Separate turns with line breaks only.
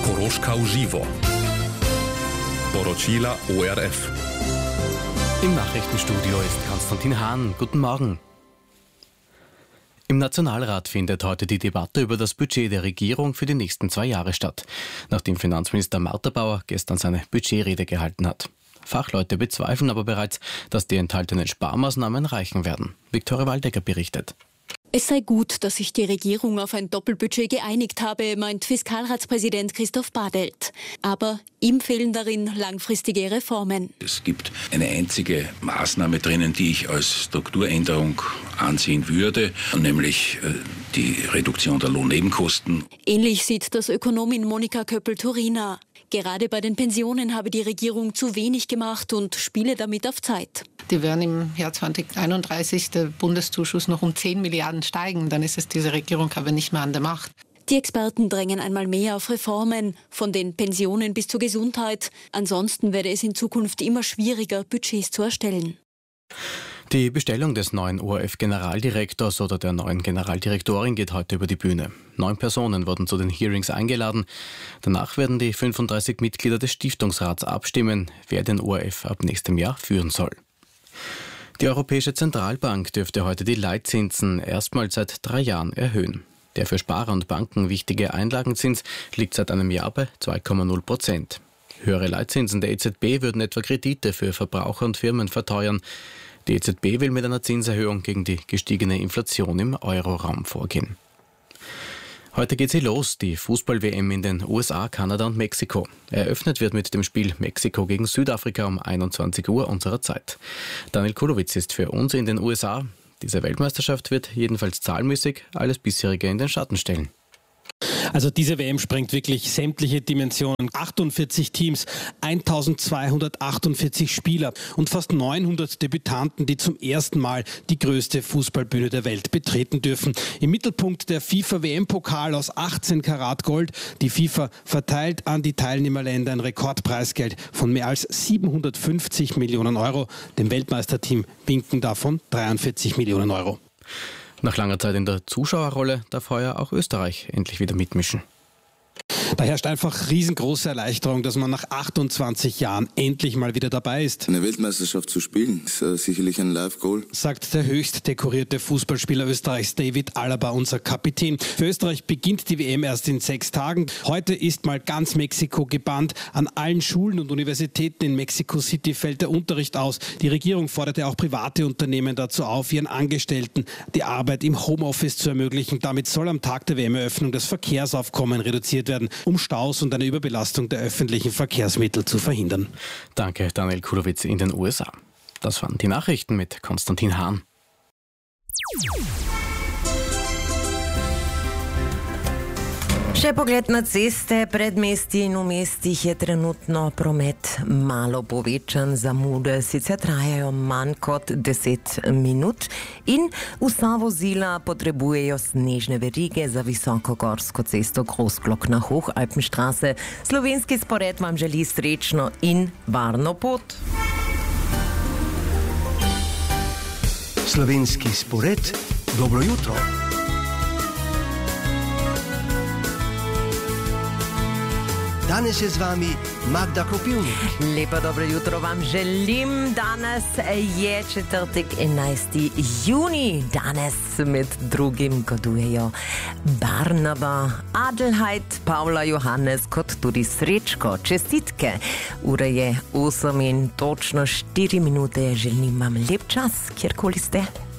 Koroška v živo. Poročila ORF.
Im Nachrichtenstudio ist Konstantin Hahn. Guten Morgen. Im Nationalrat findet heute die Debatte über das Budget der Regierung für die nächsten 2 Jahre statt, nachdem Finanzminister Marter-Bauer gestern seine Budgetrede gehalten hat. Fachleute bezweifeln aber bereits, dass die enthaltenen Sparmaßnahmen reichen werden. Viktoria Waldecker berichtet.
Es sei gut, dass sich die Regierung auf ein Doppelbudget geeinigt habe, meint Fiskalratspräsident Christoph Badelt. Aber ihm fehlen darin langfristige Reformen.
Es gibt eine einzige Maßnahme drinnen, die ich als Strukturänderung ansehen würde, nämlich die Reduktion der Lohnnebenkosten.
Ähnlich sieht das Ökonomin Monika Köppel-Turina. Gerade bei den Pensionen habe die Regierung zu wenig gemacht und spiele damit auf Zeit.
Die werden im Jahr 2031 der Bundeszuschuss noch um 10 Milliarden steigen. Dann ist es diese Regierung aber nicht mehr an der Macht.
Die Experten drängen einmal mehr auf Reformen, von den Pensionen bis zur Gesundheit. Ansonsten werde es in Zukunft immer schwieriger, Budgets zu erstellen.
Die Bestellung des neuen ORF-Generaldirektors oder der neuen Generaldirektorin geht heute über die Bühne. 9 Personen wurden zu den Hearings eingeladen. Danach werden die 35 Mitglieder des Stiftungsrats abstimmen, wer den ORF ab nächstem Jahr führen soll. Die Europäische Zentralbank dürfte heute die Leitzinsen erstmals seit 3 Jahren erhöhen. Der für Sparer und Banken wichtige Einlagenzins liegt seit einem Jahr bei 2,0%. Höhere Leitzinsen der EZB würden etwa Kredite für Verbraucher und Firmen verteuern. Die EZB will mit einer Zinserhöhung gegen die gestiegene Inflation im Euroraum vorgehen. Heute geht sie los, die Fußball-WM in den USA, Kanada und Mexiko. Eröffnet wird mit dem Spiel Mexiko gegen Südafrika um 21 Uhr unserer Zeit. Daniel Kulowitz ist für uns in den USA. Diese Weltmeisterschaft wird jedenfalls zahlmäßig alles bisherige in den Schatten stellen.
Also diese WM sprengt wirklich sämtliche Dimensionen. 48 Teams, 1248 Spieler und fast 900 Debütanten, die zum ersten Mal die größte Fußballbühne der Welt betreten dürfen. Im Mittelpunkt der FIFA-WM-Pokal aus 18 Karat Gold. Die FIFA verteilt an die Teilnehmerländer ein Rekordpreisgeld von mehr als 750 Millionen Euro. Dem Weltmeisterteam winken davon 43 Millionen Euro.
Nach langer Zeit in der Zuschauerrolle darf heuer auch Österreich endlich wieder mitmischen.
Da herrscht einfach riesengroße Erleichterung, dass man nach 28 Jahren endlich mal wieder dabei ist.
Eine Weltmeisterschaft zu spielen, ist sicherlich ein Live-Goal.
Sagt der höchst dekorierte Fußballspieler Österreichs David Alaba, unser Kapitän. Für Österreich beginnt die WM erst in 6 Tagen. Heute ist mal ganz Mexiko gebannt. An allen Schulen und Universitäten in Mexico City fällt der Unterricht aus. Die Regierung forderte auch private Unternehmen dazu auf, ihren Angestellten die Arbeit im Homeoffice zu ermöglichen. Damit soll am Tag der WM-Eröffnung das Verkehrsaufkommen reduziert werden, um Staus und eine Überbelastung der öffentlichen Verkehrsmittel zu verhindern.
Danke, Daniel Kulowitz in den USA. Das waren die Nachrichten mit Konstantin Hahn.
Še pogled na ceste, predmestji in v mestih je trenutno promet malo povečan, zamude sicer trajajo manj kot 10 minut in vsa vozila potrebujejo snežne verige za visokogorsko cesto Großglockner Hochalpenstraße. Slovenski spored vam želi srečno in varno pot.
Slovenski spored, dobro jutro. Danes je z vami Magda Kopivnik.
Lepo dobro jutro vam želim. Danes je četrtek 11. juni. Danes med drugim godujejo Barnaba, Adelheid, Pavla, Johannes kot tudi Srečko. Čestitke. Ura je 8 in točno 4 minute. Želim vam lep čas, kjerkoli ste.